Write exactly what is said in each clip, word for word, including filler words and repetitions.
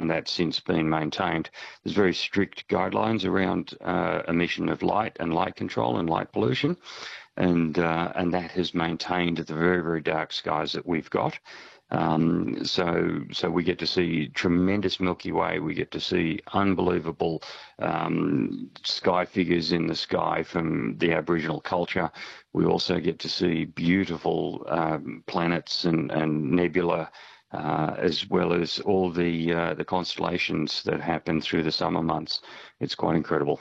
and that's since been maintained. There's very strict guidelines around uh, emission of light and light control and light pollution, and uh, and that has maintained the very, very dark skies that we've got. Um, so, so we get to see tremendous Milky Way. We get to see unbelievable um, sky figures in the sky from the Aboriginal culture. We also get to see beautiful um, planets and, and nebula, uh, as well as all the uh, the constellations that happen through the summer months. It's quite incredible.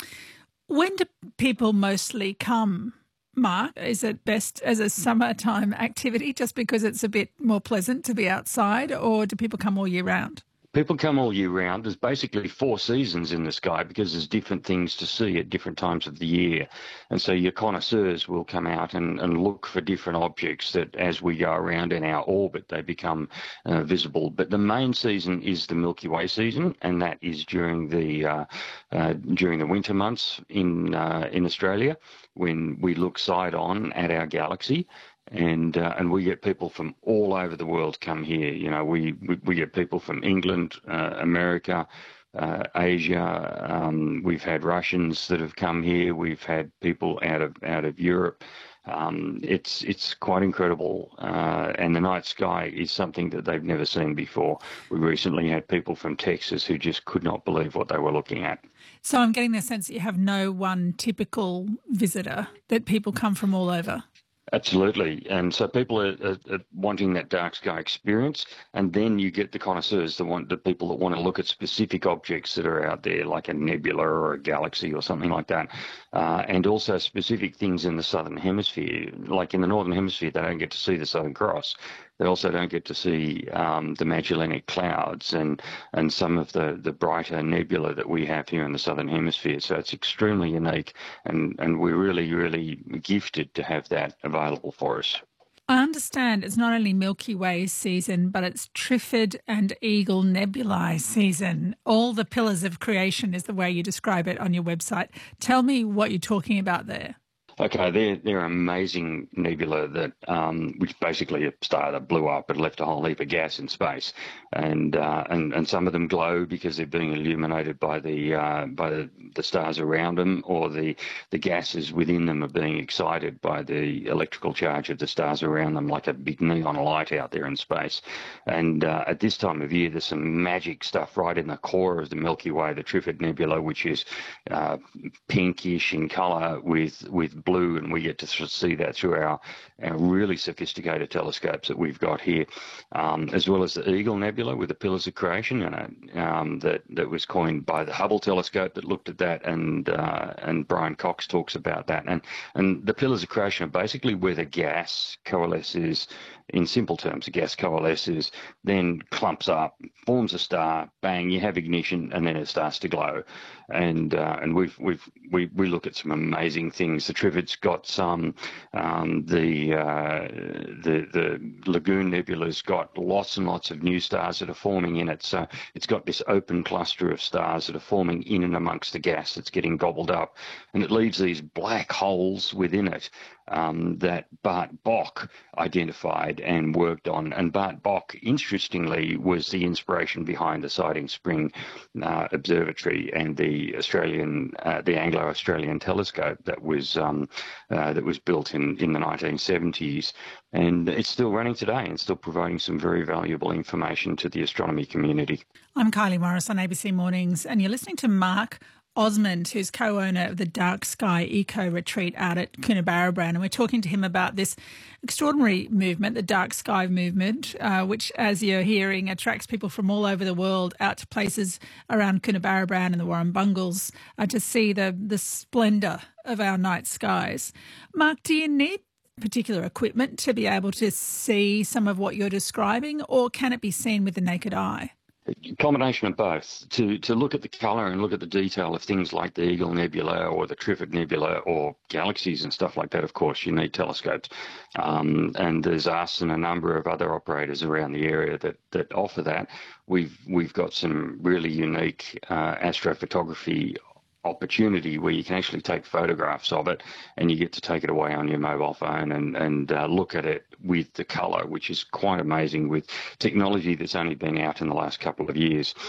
When do people mostly come, Mark? Is it best as a summertime activity just because it's a bit more pleasant to be outside, or do people come all year round? People come all year round. There's basically four seasons in the sky because there's different things to see at different times of the year. And so your connoisseurs will come out and, and look for different objects that as we go around in our orbit, they become uh, visible. But the main season is the Milky Way season, and that is during the uh, uh, during the winter months in uh, in Australia, when we look side on at our galaxy. And uh, and we get people from all over the world come here. You know, we we, we get people from England, uh, America, uh, Asia. Um, we've had Russians that have come here. We've had people out of out of Europe. Um, it's it's quite incredible. Uh, and the night sky is something that they've never seen before. We recently had people from Texas who just could not believe what they were looking at. So I'm getting the sense that you have no one typical visitor, that people come from all over. Absolutely. And so people are, are, are wanting that dark sky experience, and then you get the connoisseurs, the, want, the people that want to look at specific objects that are out there, like a nebula or a galaxy or something like that, uh, and also specific things in the southern hemisphere. Like in the northern hemisphere, they don't get to see the Southern Cross. They also don't get to see um, the Magellanic Clouds and, and some of the, the brighter nebula that we have here in the Southern Hemisphere. So it's extremely unique, and, and we're really, really gifted to have that available for us. I understand it's not only Milky Way season, but it's Trifid and Eagle Nebulae season. All the pillars of creation is the way you describe it on your website. Tell me what you're talking about there. Okay, they're, they're amazing nebula that, um, which basically a star that blew up and left a whole heap of gas in space, and uh, and and some of them glow because they're being illuminated by the uh, by the, the stars around them, or the the gases within them are being excited by the electrical charge of the stars around them, like a big neon light out there in space. And uh, at this time of year, there's some magic stuff right in the core of the Milky Way, the Trifid Nebula, which is uh, pinkish in colour with with blue, and we get to see that through our, our really sophisticated telescopes that we've got here, um, as well as the Eagle Nebula with the Pillars of Creation, and um, that that was coined by the Hubble telescope that looked at that, and uh, and Brian Cox talks about that. And and the Pillars of Creation are basically where the gas coalesces. In simple terms, the gas coalesces, then clumps up, forms a star, bang, you have ignition, and then it starts to glow. And uh, and we've we've we we look at some amazing things. The Trifid's got some, um, the uh, the the Lagoon Nebula's got lots and lots of new stars that are forming in it. So it's got this open cluster of stars that are forming in and amongst the gas that's getting gobbled up, and it leaves these black holes within it um, that Bart Bok identified and worked on. And Bart Bok, interestingly, was the inspiration behind the Siding Spring uh, Observatory and the Australian, uh, the Anglo-Australian telescope that was um, uh, that was built in, in the nineteen seventies. And it's still running today and still providing some very valuable information to the astronomy community. I'm Kylie Morris on A B C Mornings, and you're listening to Mark Osmond, who's co-owner of the Dark Sky Eco Retreat out at Coonabarabran, and we're talking to him about this extraordinary movement, the Dark Sky movement, uh, which, as you're hearing, attracts people from all over the world out to places around Coonabarabran and the Warrumbungles uh, to see the, the splendour of our night skies. Mark, do you need particular equipment to be able to see some of what you're describing, or can it be seen with the naked eye? A combination of both. To to look at the colour and look at the detail of things like the Eagle Nebula or the Trifid Nebula or galaxies and stuff like that, of course, you need telescopes. Um, and there's us and a number of other operators around the area that, that offer that. We've, we've got some really unique uh, astrophotography opportunity where you can actually take photographs of it, and you get to take it away on your mobile phone and, and uh, look at it with the colour, which is quite amazing with technology that's only been out in the last couple of years.